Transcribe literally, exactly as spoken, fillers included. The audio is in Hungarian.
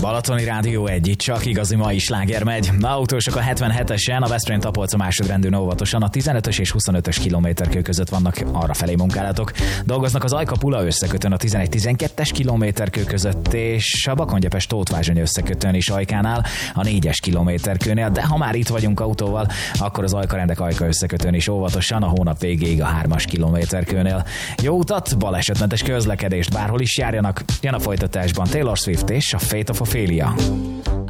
Balatoni Rádió egy, itt csak igazi mai sláger megy. Autósok a hetvenhetesen, a Veszprém-Tapolca másodrendűn óvatosan, a tizenötös és huszonötös kilométerkő között vannak arra felé munkálatok. Dolgoznak az Ajka-Pula összekötőn a tizenegy tizenkettes kilométerkő között, és a Bakonygyepes-Tóthvázsony összekötőn is Ajkánál a négyes kilométerkőnél, de ha már itt vagyunk autóval, akkor az Ajka-Rendek-Ajka összekötőn is óvatosan a hónap végéig a hármas kilométerkőnél. Jó utat, balesetmentes közlekedést, bárhol is járjanak. Jön a folytatásban Taylor Swift és a Fate of Ophelia.